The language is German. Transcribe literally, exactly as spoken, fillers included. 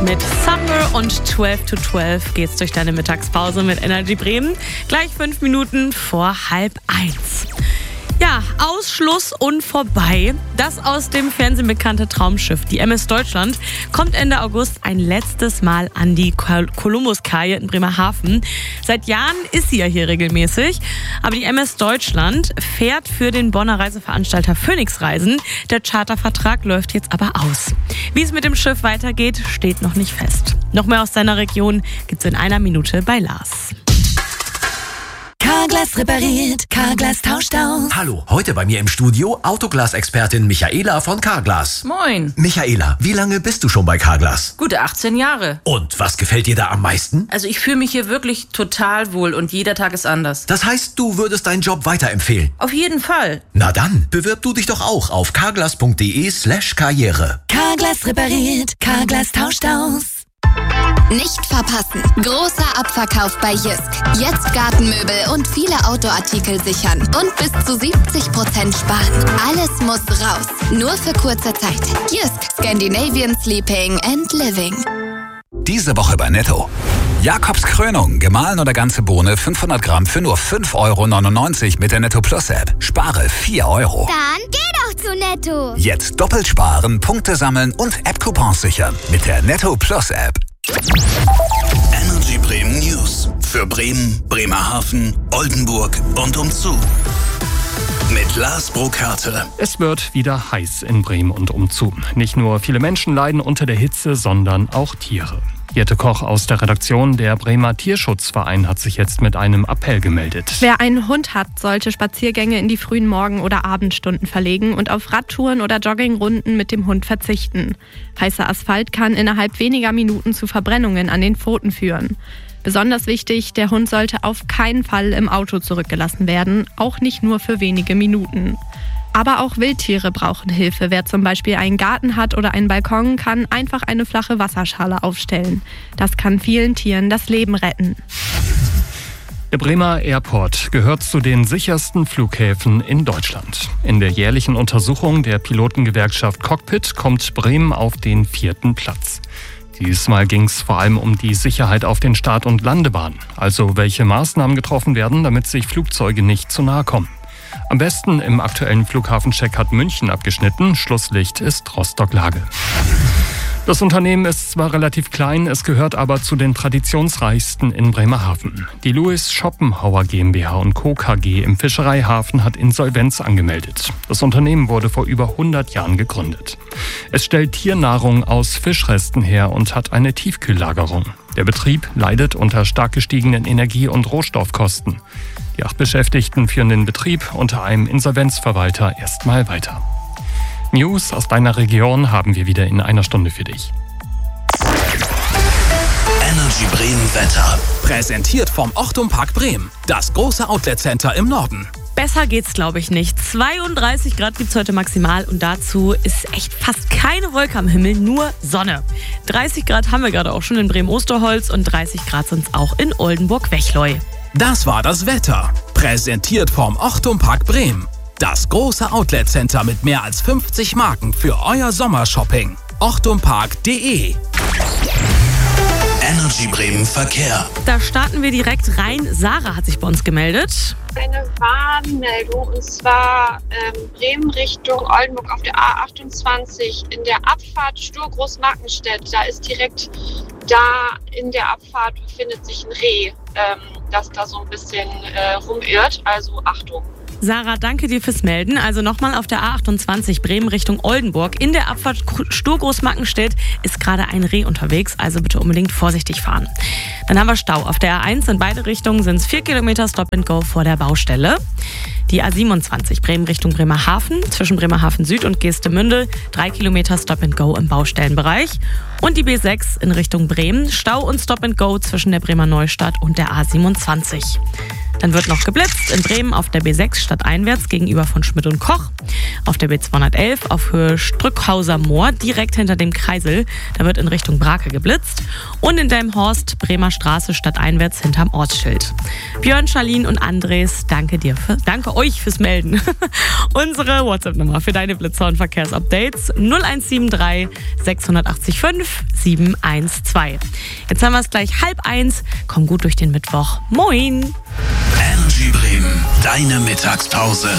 mit Summer und zwölf to zwölf geht's durch deine Mittagspause mit Energy Bremen. Gleich fünf Minuten vor halb eins. Ja, Ausschluss und vorbei. Das aus dem Fernsehen bekannte Traumschiff, die M S Deutschland, kommt Ende August ein letztes Mal an die Kolumbuskaje in Bremerhaven. Seit Jahren ist sie ja hier regelmäßig, aber die M S Deutschland fährt für den Bonner Reiseveranstalter Phoenix Reisen. Der Chartervertrag läuft jetzt aber aus. Wie es mit dem Schiff weitergeht, steht noch nicht fest. Noch mehr aus seiner Region gibt's in einer Minute bei Lars. Carglass repariert, Carglass tauscht aus. Hallo, heute bei mir im Studio Autoglas-Expertin Michaela von Carglass. Moin. Michaela, wie lange bist du schon bei Carglass? Gute achtzehn Jahre. Und was gefällt dir da am meisten? Also ich fühle mich hier wirklich total wohl und jeder Tag ist anders. Das heißt, du würdest deinen Job weiterempfehlen? Auf jeden Fall. Na dann, bewirb du dich doch auch auf carglass.de slash karriere. Carglass repariert, Carglass tauscht aus. Nicht verpassen. Großer Abverkauf bei Jysk. Jetzt Gartenmöbel und viele Outdoor-Artikel sichern. Und bis zu siebzig Prozent sparen. Alles muss raus. Nur für kurze Zeit. Jysk. Scandinavian Sleeping and Living. Diese Woche bei Netto. Jakobs Krönung, gemahlen oder ganze Bohne, fünfhundert Gramm für nur fünf Euro neunundneunzig mit der Netto Plus App. Spare vier Euro. Dann geh doch zu Netto. Jetzt doppelt sparen, Punkte sammeln und App-Coupons sichern mit der Netto Plus App. Energy Bremen News für Bremen, Bremerhaven, Oldenburg und umzu. Mit Lars Burkhardt. Es wird wieder heiß in Bremen und umzu. Nicht nur viele Menschen leiden unter der Hitze, sondern auch Tiere. Jette Koch aus der Redaktion der Bremer Tierschutzverein hat sich jetzt mit einem Appell gemeldet. Wer einen Hund hat, sollte Spaziergänge in die frühen Morgen- oder Abendstunden verlegen und auf Radtouren oder Joggingrunden mit dem Hund verzichten. Heißer Asphalt kann innerhalb weniger Minuten zu Verbrennungen an den Pfoten führen. Besonders wichtig, der Hund sollte auf keinen Fall im Auto zurückgelassen werden, auch nicht nur für wenige Minuten. Aber auch Wildtiere brauchen Hilfe. Wer zum Beispiel einen Garten hat oder einen Balkon, kann einfach eine flache Wasserschale aufstellen. Das kann vielen Tieren das Leben retten. Der Bremer Airport gehört zu den sichersten Flughäfen in Deutschland. In der jährlichen Untersuchung der Pilotengewerkschaft Cockpit kommt Bremen auf den vierten Platz. Diesmal ging es vor allem um die Sicherheit auf den Start- und Landebahnen. Also welche Maßnahmen getroffen werden, damit sich Flugzeuge nicht zu nahe kommen. Am besten im aktuellen Flughafencheck hat München abgeschnitten. Schlusslicht ist Rostock-Lage. Das Unternehmen ist zwar relativ klein, es gehört aber zu den traditionsreichsten in Bremerhaven. Die Louis Schopenhauer GmbH und Co. K G im Fischereihafen hat Insolvenz angemeldet. Das Unternehmen wurde vor über hundert Jahren gegründet. Es stellt Tiernahrung aus Fischresten her und hat eine Tiefkühllagerung. Der Betrieb leidet unter stark gestiegenen Energie- und Rohstoffkosten. Die acht Beschäftigten führen den Betrieb unter einem Insolvenzverwalter erstmal weiter. News aus deiner Region haben wir wieder in einer Stunde für dich. Energy Bremen Wetter. Präsentiert vom Ochtum Park Bremen. Das große Outlet-Center im Norden. Besser geht's, glaube ich, nicht. zweiunddreißig Grad gibt's heute maximal und dazu ist echt fast keine Wolke am Himmel, nur Sonne. dreißig Grad haben wir gerade auch schon in Bremen-Osterholz und dreißig Grad sind's auch in Oldenburg-Wechleu. Das war das Wetter. Präsentiert vom Ochtum Park Bremen. Das große Outlet-Center mit mehr als fünfzig Marken für euer Sommershopping. ochtumpark punkt de. Energy Bremen Verkehr. Da starten wir direkt rein. Sarah hat sich bei uns gemeldet. Eine Warnmeldung und zwar ähm, Bremen Richtung Oldenburg auf der A achtundzwanzig in der Abfahrt Stur-Großmarkenstedt. Da ist direkt da in der Abfahrt befindet sich ein Reh, ähm, das da so ein bisschen äh, rumirrt. Also Achtung. Sarah, danke dir fürs Melden. Also nochmal auf der A achtundzwanzig Bremen Richtung Oldenburg. In der Abfahrt Stur-Großmarkenstedt ist gerade ein Reh unterwegs, also bitte unbedingt vorsichtig fahren. Dann haben wir Stau. Auf der A eins in beide Richtungen sind es vier Kilometer Stop and Go vor der Baustelle. Die A siebenundzwanzig Bremen Richtung Bremerhaven, zwischen Bremerhaven Süd und Geestemünde, drei Kilometer Stop and Go im Baustellenbereich. Und die B sechs in Richtung Bremen, Stau und Stop and Go zwischen der Bremer Neustadt und der A siebenundzwanzig. Dann wird noch geblitzt in Bremen auf der B sechs stadteinwärts gegenüber von Schmidt und Koch. Auf der B zweihundertelf auf Höhe Strückhauser Moor direkt hinter dem Kreisel. Da wird in Richtung Brake geblitzt. Und in Delmenhorst Bremer Straße stadteinwärts hinterm Ortsschild. Björn, Charlene und Andres, danke dir für, danke euch fürs Melden. Unsere WhatsApp-Nummer für deine Blitzer und Verkehrsupdates null eins sieben drei sechs acht fünf sieben eins zwei. Jetzt haben wir es gleich halb eins. Komm gut durch den Mittwoch. Moin! Energy Bremen, deine Mittagspause.